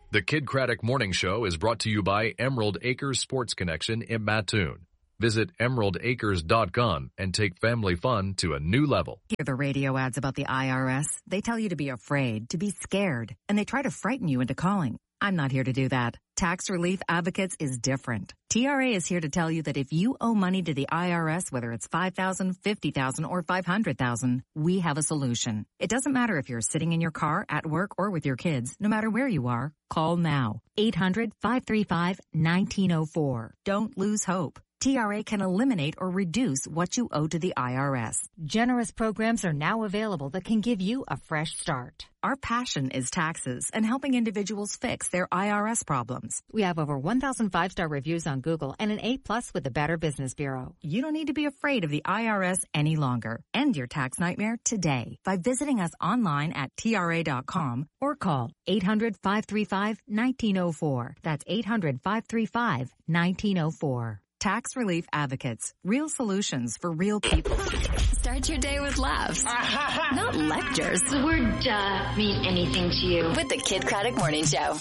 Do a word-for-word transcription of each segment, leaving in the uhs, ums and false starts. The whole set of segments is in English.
The Kid Craddock Morning Show is brought to you by Emerald Acres Sports Connection in Mattoon. Visit emerald acres dot com and take family fun to a new level. Hear the radio ads about the I R S? They tell you to be afraid, to be scared, and they try to frighten you into calling. I'm not here to do that. Tax Relief Advocates is different. T R A is here to tell you that if you owe money to the I R S, whether it's five thousand dollars, fifty thousand dollars, or five hundred thousand dollars, we have a solution. It doesn't matter if you're sitting in your car, at work, or with your kids. No matter where you are, call now. eight hundred, five three five, one nine zero four. Don't lose hope. T R A can eliminate or reduce what you owe to the I R S. Generous programs are now available that can give you a fresh start. Our passion is taxes and helping individuals fix their I R S problems. We have over one thousand five-star reviews on Google and an A plus with the Better Business Bureau. You don't need to be afraid of the I R S any longer. End your tax nightmare today by visiting us online at T R A dot com or call eight hundred, five three five, one nine zero four. That's eight hundred, five three five, one nine zero four. Tax Relief Advocates. Real solutions for real people. Start your day with laughs, not lectures. The word duh mean anything to you. With the Kid Craddock Morning Show.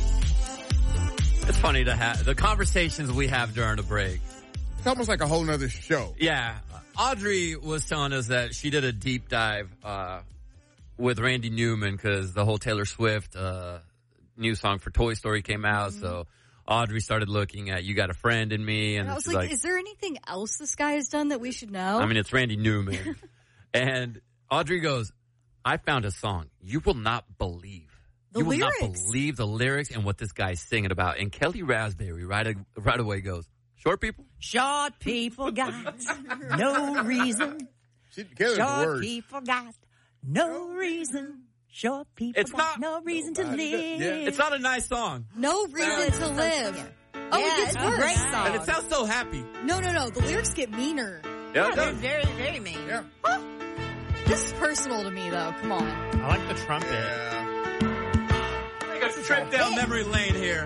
It's funny to have the conversations we have during the break. It's almost like a whole nother show. Yeah. Audrey was telling us that she did a deep dive uh, with Randy Newman because the whole Taylor Swift uh, new song for Toy Story came out, mm-hmm. so Audrey started looking at You Got a Friend in Me. And, and I was like, like, is there anything else this guy has done that we should know? I mean, it's Randy Newman. And Audrey goes, I found a song. You will not believe. The you lyrics. will not believe the lyrics and what this guy's singing about. And Kelly Raspberry right, right away goes, short people? Short people got no reason. She, Kelly's Short words. people got no reason. Short people it's got not, no reason to live. Yeah. It's not a nice song. No reason to live. Yeah. Oh, yeah, it gets it's worse. a great song. And it sounds so happy. No, no, no. The lyrics get meaner. Yeah, Yeah, it they're does. very, very mean. Yeah. Huh? This is personal to me, though. Come on. I like the trumpet. Yeah. Take a trip down memory lane here.